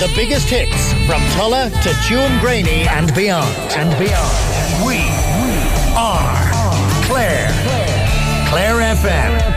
the biggest hits from Tulla to Tuam and beyond. We are Clare. Clare FM.